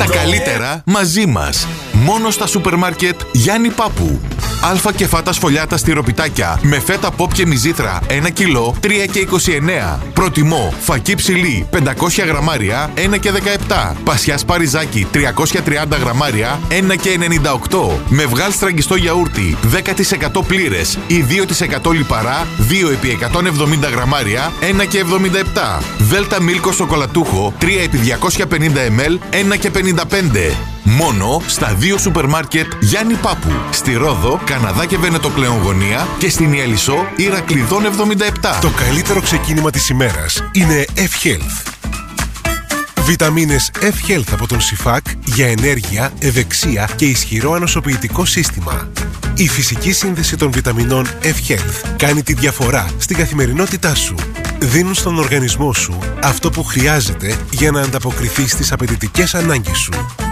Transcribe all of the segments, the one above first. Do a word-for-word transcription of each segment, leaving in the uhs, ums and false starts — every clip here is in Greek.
καλύτερα μαζί μας. Μόνο στα σούπερ μάρκετ Γιάννη Πάπου. Αλφα και φάτα σφολιάτα στυροπιτάκια με φέτα ποπ και μυζήθρα ένα κιλό τρία και είκοσι εννέα. Προτιμώ φακί ψηλή πεντακόσια γραμμάρια ένα και δεκαεπτά. Πασιά σπαριζάκι τριακόσια τριάντα γραμμάρια ένα και ενενήντα οκτώ. Με βγάλ στραγγιστό γιαούρτι δέκα τοις εκατό πλήρες ή δύο τοις εκατό λιπαρά δύο επί εκατόν εβδομήντα γραμμάρια ένα και εβδομήντα επτά. Δέλτα μίλκο σοκολατούχο τρία επί διακόσια πενήντα μιλιλίτρα ένα και πενήντα πέντε. Μόνο στα δύο σούπερ μάρκετ Γιάννη Πάπου. Στη Ρόδο, Καναδά και Βενετοκλέον γωνία και στην Ιαλισσό Ηρακλειδών εβδομήντα επτά. Το καλύτερο ξεκίνημα της ημέρας είναι F-Health. Βιταμίνες F-Health από τον Σιφάκ για ενέργεια, ευεξία και ισχυρό ανοσοποιητικό σύστημα. Η φυσική σύνθεση των βιταμινών F-Health κάνει τη διαφορά στην καθημερινότητά σου. Δίνουν στον οργανισμό σου αυτό που χρειάζεται για να ανταποκριθεί στις απαιτητικές ανάγκες σου.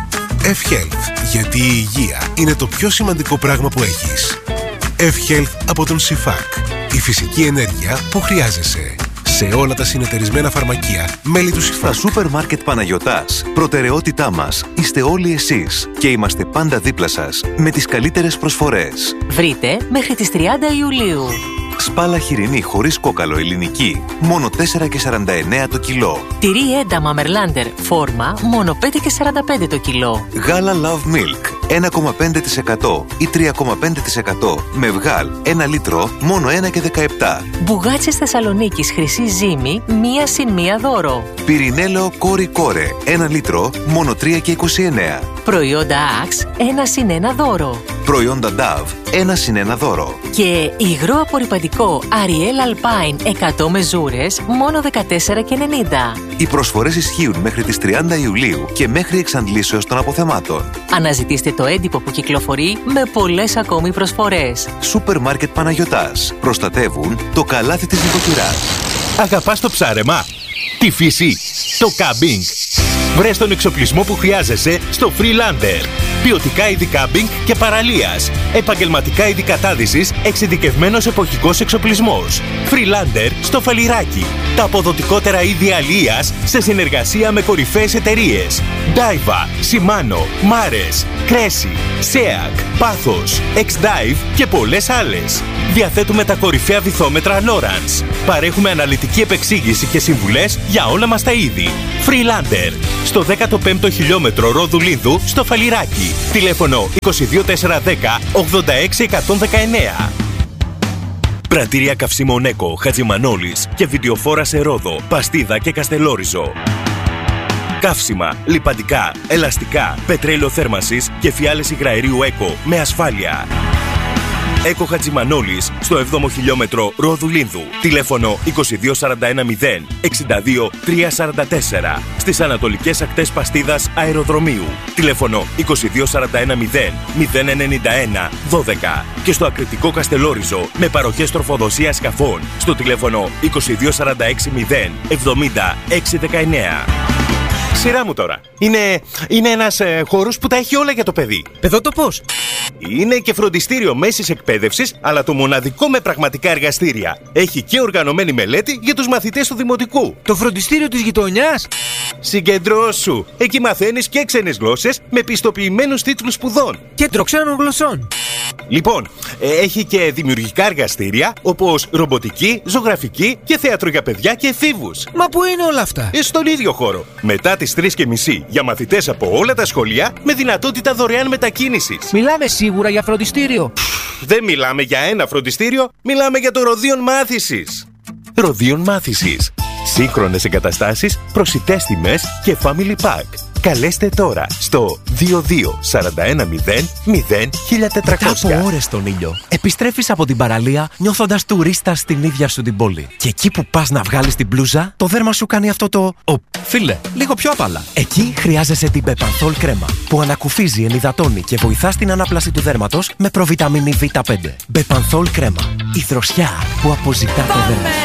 F-Health, γιατί η υγεία είναι το πιο σημαντικό πράγμα που έχεις. F-Health από τον Σιφάκ. Η φυσική ενέργεια που χρειάζεσαι. Σε όλα τα συνεταιρισμένα φαρμακεία, μέλη του Σιφάκ. Στα σούπερ μάρκετ Παναγιωτάς, προτεραιότητά μας είστε όλοι εσείς και είμαστε πάντα δίπλα σας με τις καλύτερες προσφορές. Βρείτε μέχρι τις τριάντα Ιουλίου. Σπάλα χοιρινή χωρίς κόκαλο ελληνική, μόνο τέσσερα και σαράντα εννέα το κιλό. Τυρί ένταμα Μερλάντερ φόρμα, μόνο πέντε και σαράντα πέντε το κιλό. Γάλα Love Milk, ένα κόμμα πέντε τοις εκατό ή τρία κόμμα πέντε τοις εκατό με βγάλ ένα λίτρο, μόνο ένα και δεκαεπτά. Μπουγάτσες Θεσσαλονίκης χρυσή ζύμη, μία συν μία δώρο. Πυρινέλαιο Κόρι Κόρε, ένα λίτρο, μόνο τρία και είκοσι εννέα. Προϊόντα Axe, ένα συν ένα δώρο. Προϊόντα Dove, ένα συν ένα δώρο. Και υγρό απορρυπαντικό Ariel Alpine εκατό μεζούρες, μόνο δεκατέσσερα και ενενήντα. Οι προσφορές ισχύουν μέχρι τις τριάντα Ιουλίου και μέχρι εξαντλήσεως των αποθεμάτων. Αναζητήστε το έντυπο που κυκλοφορεί με πολλές ακόμη προσφορές. Σούπερ μάρκετ Παναγιωτάς. Προστατεύουν το καλάθι της νοικοκυράς. Αγαπάς το ψάρεμα, τη φύση, το κάμπινγκ? Βρες τον εξοπλισμό που χρειάζεσαι στο Freelander. Ποιοτικά είδη κάμπινγκ και παραλίας. Επαγγελματικά είδη κατάδυσης, εξειδικευμένος εποχικός εξοπλισμός. Freelander στο Φαλιράκι. Τα αποδοτικότερα είδη αλίας σε συνεργασία με κορυφαίες εταιρείες. Daiwa, Shimano, Mares, Cressy, Seac, Pathos, X-Dive και πολλές άλλες. Διαθέτουμε τα κορυφαία βυθόμετρα Lowrance. Παρέχουμε αναλυτική επεξήγηση και συμβουλές για όλα μας τα είδη. Freelander. Στο δέκατο πέμπτο χιλιόμετρο Ρόδου Λίνδου στο Φαλιράκι. Τηλέφωνο είκοσι δύο τετρακόσια δέκα ογδόντα έξι εκατόν δεκαεννέα. Πρατήρια καυσίμων Έκο, Χατζημανόλης και βιντεοφόρα σε Ρόδο, Παστίδα και Καστελόριζο. Καύσιμα, λιπαντικά, ελαστικά, πετρέλαιο θέρμανσης και φιάλες υγραερίου Έκο με ασφάλεια. Έκο Χατζημανόλης στο έβδομο χιλιόμετρο Ρόδου Λίνδου. Τηλέφωνο είκοσι δύο σαράντα ένα μηδέν εξήντα δύο τριακόσια σαράντα τέσσερα. Στις ανατολικές ακτές Παστίδας Αεροδρομίου. Τηλέφωνο είκοσι δύο σαράντα ένα μηδέν μηδέν ενενήντα ένα δώδεκα. Και στο Ακριτικό Καστελόριζο με παροχές τροφοδοσίας σκαφών στο τηλέφωνο είκοσι δύο σαράντα έξι μηδέν εβδομήντα έξι δεκαεννέα. Σειρά μου τώρα. Είναι, είναι ένας ε, χώρος που τα έχει όλα για το παιδί. Παιδότοπος. Είναι και φροντιστήριο μέσης εκπαίδευσης, αλλά το μοναδικό με πραγματικά εργαστήρια. Έχει και οργανωμένη μελέτη για τους μαθητές του δημοτικού. Το φροντιστήριο της γειτονιάς. Συγκεντρώσου. Εκεί μαθαίνεις και ξένες γλώσσες με πιστοποιημένους τίτλους σπουδών. Κέντρο ξένων γλωσσών. Λοιπόν, έχει και δημιουργικά εργαστήρια όπως ρομποτική, ζωγραφική και θέατρο για παιδιά και εφήβους. Μα πού είναι όλα αυτά? Στον ίδιο χώρο. Μετά τις τρεις και μισή για μαθητές από όλα τα σχολεία με δυνατότητα δωρεάν μετακίνησης. Μιλάμε σίγουρα για φροντιστήριο? Δεν μιλάμε για ένα φροντιστήριο, μιλάμε για το Ροδίον Μάθησης. Ροδίον Μάθησης. Σύγχρονες εγκαταστάσεις, προσιτές τιμές και family pack. Καλέστε τώρα στο δύο δύο τέσσερα ένα μηδέν μηδέν χίλια τετρακόσια. Μετά από ώρες στον ήλιο, επιστρέφεις από την παραλία νιώθοντας τουρίστα στην ίδια σου την πόλη. Και εκεί που πας να βγάλεις την μπλούζα, το δέρμα σου κάνει αυτό το «Οπ, φίλε, λίγο πιο απαλά». Εκεί χρειάζεσαι την Bepanthol κρέμα, που ανακουφίζει, ενυδατώνει και βοηθά στην ανάπλαση του δέρματος με προβιταμίνη βι πέντε. Bepanthol κρέμα. Η δροσιά που αποζητά το δέρμα.